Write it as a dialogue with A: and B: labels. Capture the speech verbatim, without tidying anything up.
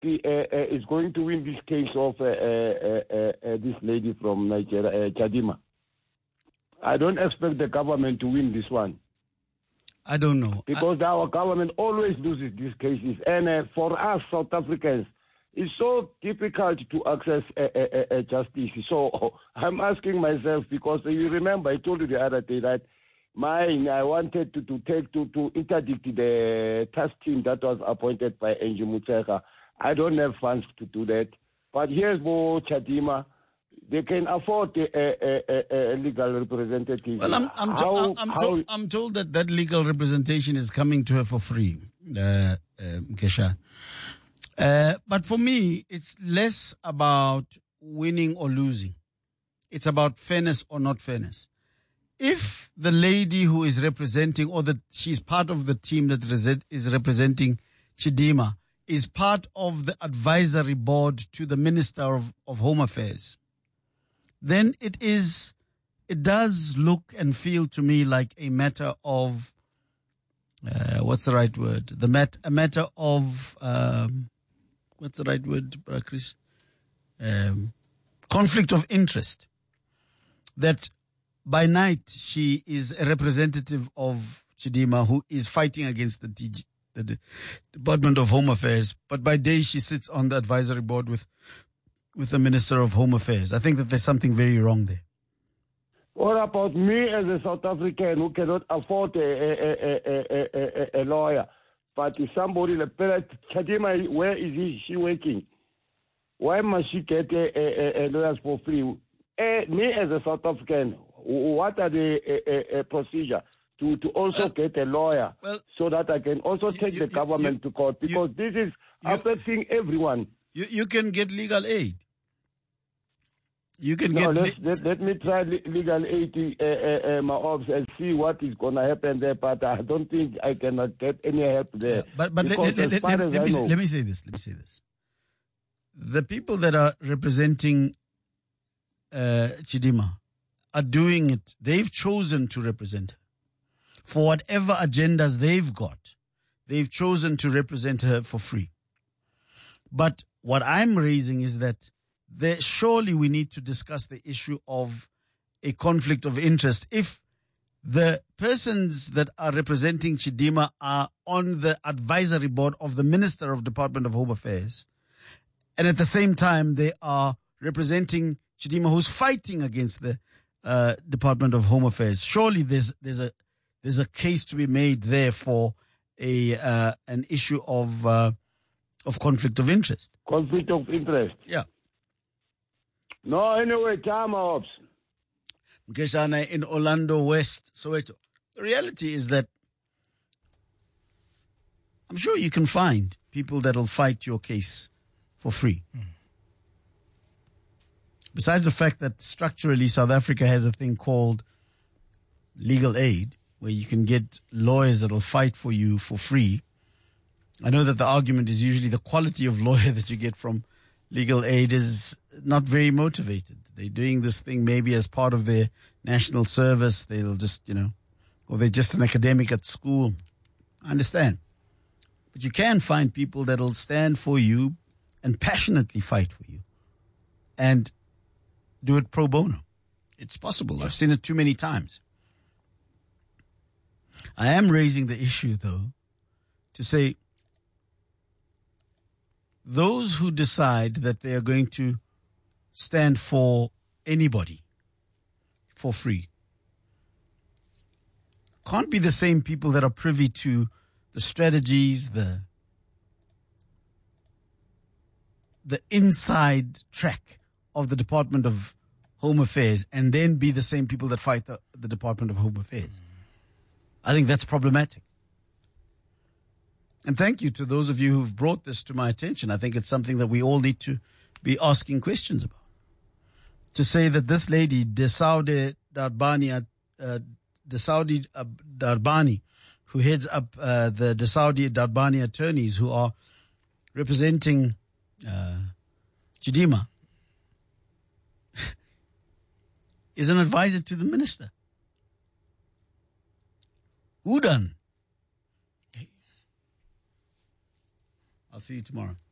A: uh, uh, is going to win this case of uh, uh, uh, uh, this lady from Nigeria, uh, Chadima. I don't expect the government to win this one.
B: I don't know.
A: Because
B: I...
A: our government always loses these cases. And uh, for us, South Africans, it's so difficult to access uh, uh, uh, justice. So I'm asking myself, because you remember, I told you the other day that mine, I wanted to, to take to, to interdict the task team that was appointed by Angie Muteka. I don't have funds to do that. But here's Bo Chadima. They can afford a, a, a, a legal representative.
B: Well, I'm I'm,
A: how,
B: to, I'm,
A: how,
B: to, I'm told that that legal representation is coming to her for free, uh, uh, Kesha. Uh, but for me, it's less about winning or losing. It's about fairness or not fairness. If the lady who is representing, or that she's part of the team that is representing Chidima, is part of the advisory board to the Minister of, of Home Affairs, then it is, it does look and feel to me like a matter of, uh, what's the right word? The mat, a matter of, um, what's the right word, Chris? Um, conflict of interest. That by night she is a representative of Chidima who is fighting against the, D G, the Department of Home Affairs, but by day she sits on the advisory board with with the Minister of Home Affairs. I think that there's something very wrong there.
A: What about me as a South African who cannot afford a, a, a, a, a, a lawyer? But if somebody like Chadima, where is he, she working? Why must she get a, a, a lawyer for free? Uh, me as a South African, what are the uh, uh, procedure to, to also well, get a lawyer well, so that I can also take you, the government you, to court? Because you, this is you, affecting everyone.
B: You, you can get legal aid. You can
A: no,
B: get...
A: Let, let, let me try legal aid, uh, uh, uh, my ops, and see what is going to happen there, but I don't think I cannot get any help there. Yeah,
B: but but let, let, let, let, let, me say, let me say this, let me say this. The people that are representing uh, Chidima are doing it. They've chosen to represent her. For whatever agendas they've got, they've chosen to represent her for free. But what I'm raising is that there, surely we need to discuss the issue of a conflict of interest. If the persons that are representing Chidima are on the advisory board of the Minister of Department of Home Affairs, and at the same time they are representing Chidima, who's fighting against the uh, Department of Home Affairs, surely there's there's a there's a case to be made there for a uh, an issue of uh, of conflict of interest.
A: Conflict of interest.
B: Yeah.
A: No, anyway, time ops.
B: Mkeshana in Orlando West, Soweto. The reality is that I'm sure you can find people that'll fight your case for free. Mm. Besides the fact that structurally South Africa has a thing called legal aid, where you can get lawyers that'll fight for you for free. I know that the argument is usually the quality of lawyer that you get from legal aid is not very motivated. They're doing this thing maybe as part of their national service. They'll just, you know, or they're just an academic at school. I understand. But you can find people that'll stand for you and passionately fight for you and do it pro bono. It's possible. I've seen it too many times. I am raising the issue, though, to say those who decide that they are going to stand for anybody for free can't be the same people that are privy to the strategies, the the inside track of the Department of Home Affairs and then be the same people that fight the, the Department of Home Affairs. I think that's problematic. And thank you to those of you who've brought this to my attention. I think it's something that we all need to be asking questions about. To say that this lady, Desaudi Darbani, uh, Desaudi Darbani, who heads up uh, the Desaudi Darbani attorneys who are representing uh, Chidima, is an advisor to the minister. Who done? I'll see you tomorrow.